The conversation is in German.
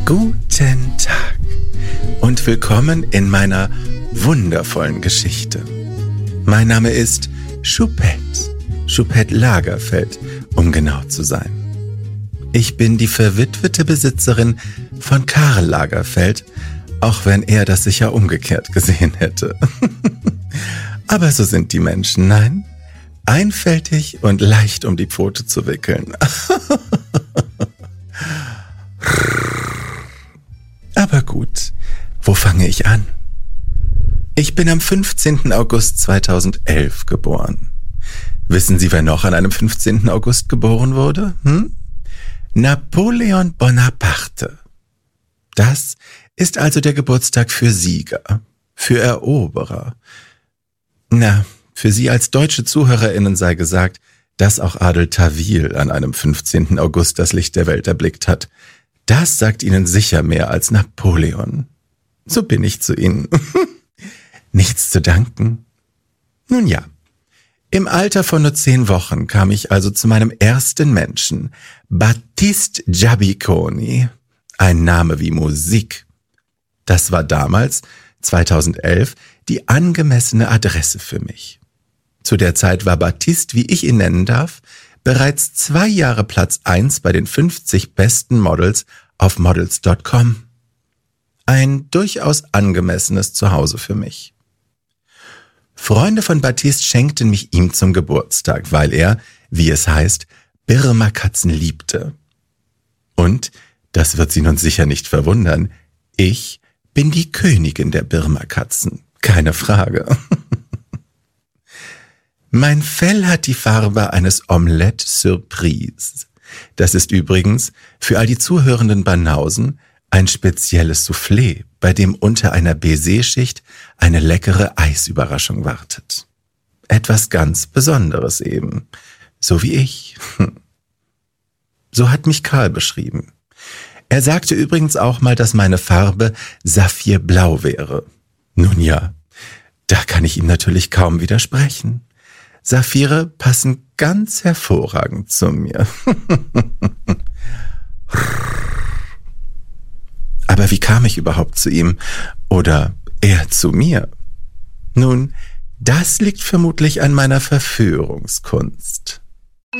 Guten Tag und willkommen in meiner wundervollen Geschichte. Mein Name ist Choupette Lagerfeld, um genau zu sein. Ich bin die verwitwete Besitzerin von Karl Lagerfeld, auch wenn er das sicher umgekehrt gesehen hätte. Aber so sind die Menschen, nein, einfältig und leicht um die Pfote zu wickeln. Aber gut, wo fange ich an? Ich bin am 15. August 2011 geboren. Wissen Sie, wer noch an einem 15. August geboren wurde? Napoleon Bonaparte. Das ist also der Geburtstag für Sieger, für Eroberer. Na, für Sie als deutsche ZuhörerInnen sei gesagt, dass auch Adel Tawil an einem 15. August das Licht der Welt erblickt hat. Das sagt Ihnen sicher mehr als Napoleon. So bin ich zu Ihnen. Nichts zu danken. Nun ja, im Alter von nur 10 Wochen kam ich also zu meinem ersten Menschen, Battiste Giabiconi. Ein Name wie Musik. Das war damals, 2011, die angemessene Adresse für mich. Zu der Zeit war Battiste, wie ich ihn nennen darf, bereits 2 Jahre Platz 1 bei den 50 besten Models auf models.com. Ein durchaus angemessenes Zuhause für mich. Freunde von Battiste schenkten mich ihm zum Geburtstag, weil er, wie es heißt, Birma-Katzen liebte. Und, das wird Sie nun sicher nicht verwundern, ich bin die Königin der Birma-Katzen, keine Frage. Mein Fell hat die Farbe eines Omelette Surprise. Das ist übrigens für all die zuhörenden Banausen ein spezielles Soufflé, bei dem unter einer Baiser-Schicht eine leckere Eisüberraschung wartet. Etwas ganz Besonderes eben, so wie ich. So hat mich Karl beschrieben. Er sagte übrigens auch mal, dass meine Farbe Saphirblau wäre. Nun ja, da kann ich ihm natürlich kaum widersprechen. Saphire passen ganz hervorragend zu mir. Aber wie kam ich überhaupt zu ihm? Oder er zu mir? Nun, das liegt vermutlich an meiner Verführungskunst.